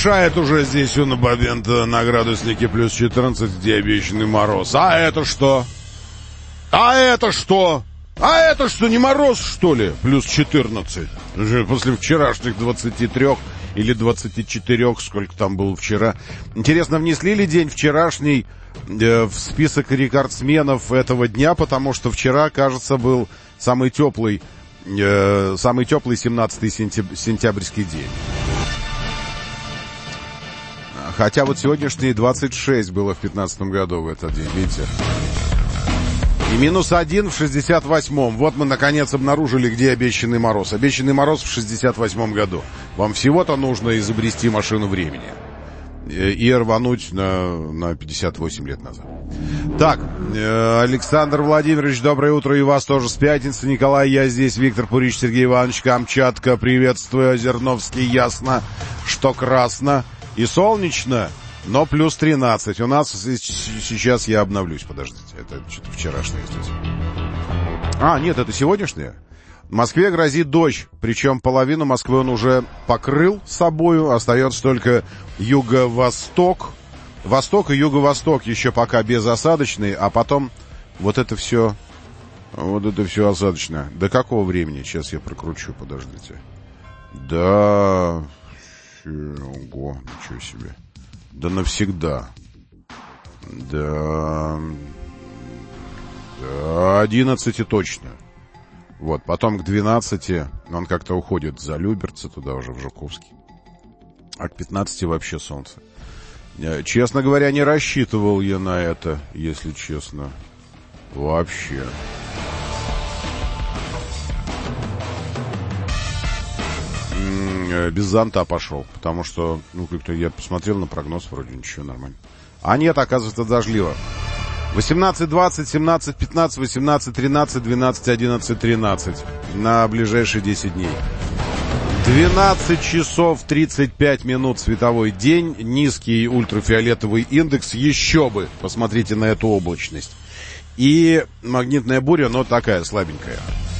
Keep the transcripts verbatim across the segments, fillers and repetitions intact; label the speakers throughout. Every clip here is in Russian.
Speaker 1: Шает уже здесь у Набабента на градуснике плюс четырнадцать, где обещанный мороз. А это что? А это что? А это что, не мороз, что ли? Плюс четырнадцать. Уже после вчерашних двадцати трёх или двадцати четырёх, сколько там было вчера. Интересно, внесли ли день вчерашний э, в список рекордсменов этого дня? Потому что вчера, кажется, был самый теплый, э, самый теплый семнадцатый сентяб- сентябрьский день. Хотя вот сегодняшний двадцать шесть было в пятнадцатом году в этот день, видите? И минус один в шестьдесят восьмом. Вот мы, наконец, обнаружили, где обещанный мороз. Обещанный мороз в шестьдесят восьмом году. Вам всего-то нужно изобрести машину времени. И рвануть на, на пятьдесят восемь лет назад. Так, Александр Владимирович, доброе утро. И вас тоже с пятницы. Николай, я здесь. Виктор Пурич, Сергей Иванович, Камчатка. Приветствую. Озерновский, ясно, что красно. И солнечно, но плюс тринадцать. У нас сейчас я обновлюсь, подождите. Это что-то вчерашнее здесь. А, нет, это сегодняшнее. В Москве грозит дождь, причем половину Москвы он уже покрыл собою. Остается только юго-восток. Восток и юго-восток еще пока безосадочный, а потом вот это все, вот это все осадочное. До какого времени? Сейчас я прокручу, подождите. Да... Ого, ничего себе. Да навсегда. Да... До одиннадцати точно. Вот, потом к двенадцати он как-то уходит за Люберцы, туда уже в Жуковский. А к пятнадцати вообще солнце. Честно говоря, не рассчитывал я на это, если честно. Вообще. Без зонта пошел, потому что, ну, как-то я посмотрел на прогноз, вроде ничего, нормально. А нет, оказывается, дождливо. восемнадцать двадцать, семнадцать пятнадцать, восемнадцать тринадцать, двенадцать одиннадцать, тринадцать на ближайшие десять дней. двенадцать часов тридцать пять минут световой день, низкий ультрафиолетовый индекс, еще бы, посмотрите на эту облачность. И магнитная буря, но такая слабенькая.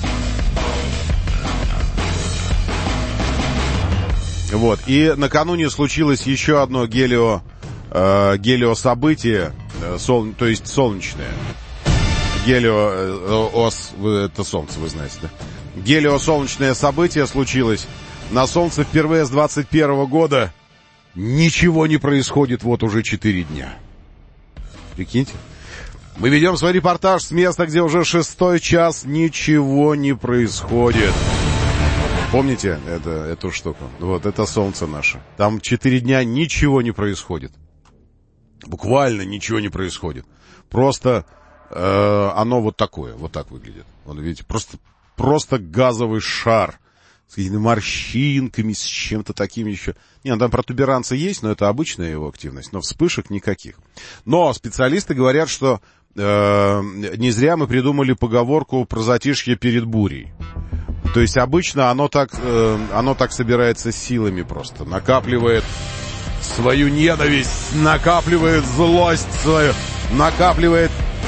Speaker 1: Вот, и накануне случилось еще одно гелио, э, гелиособытие, э, сол, то есть солнечное. Гелио, э, ос, это солнце, вы знаете, да? Гелиосолнечное событие случилось. На солнце впервые с двадцать первого года ничего не происходит вот уже четыре дня. Прикиньте. Мы ведем свой репортаж с места, где уже шестой час ничего не происходит. Помните это, эту штуку? Вот, это солнце наше. Там четыре дня ничего не происходит. Буквально ничего не происходит. Просто э, оно вот такое, вот так выглядит. Вот видите, просто, просто газовый шар. С какими-то морщинками, с чем-то таким еще. Не, там протуберанцы есть, но это обычная его активность. Но вспышек никаких. Но специалисты говорят, что э, не зря мы придумали поговорку про затишье перед бурей. То есть обычно оно так, э, оно так собирается силами просто. Накапливает свою ненависть, накапливает злость свою, накапливает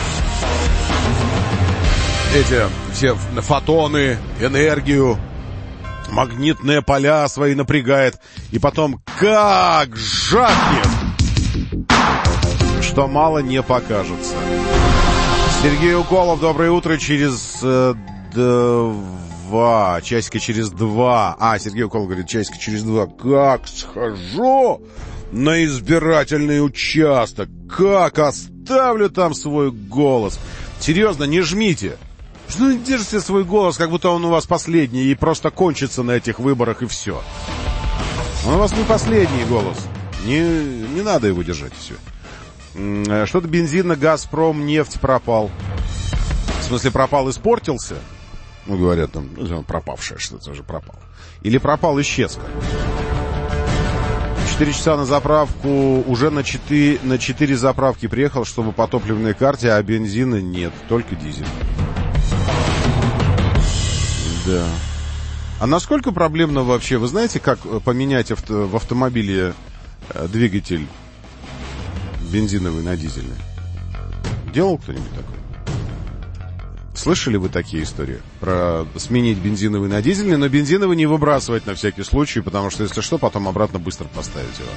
Speaker 1: эти все фотоны, энергию, магнитные поля свои напрягает. И потом как жахнет, что мало не покажется. Сергей Уколов, доброе утро. Через э, два, часика через два. А, Сергей Уколов говорит, часика через два. Как схожу на избирательный участок, как оставлю там свой голос. Серьезно, не жмите. Что не держите свой голос, как будто он у вас последний, и просто кончится на этих выборах, и все. Он у вас не последний голос. Не, не надо его держать, все. Что-то бензин на Газпром нефть пропал. В смысле, пропал, испортился? Ну, говорят, там, ну, пропавшее что-то уже пропало. Или пропал, исчез. Четыре часа на заправку, уже на четыре, на четыре заправки приехал, чтобы по топливной карте, а бензина нет, только дизель. Да. А насколько проблемно вообще, вы знаете, как поменять авто, в автомобиле двигатель бензиновый на дизельный? Делал кто-нибудь такое? Слышали вы такие истории? Про сменить бензиновый на дизельный, но бензиновый не выбрасывать на всякий случай, потому что, если что, потом обратно быстро поставить его.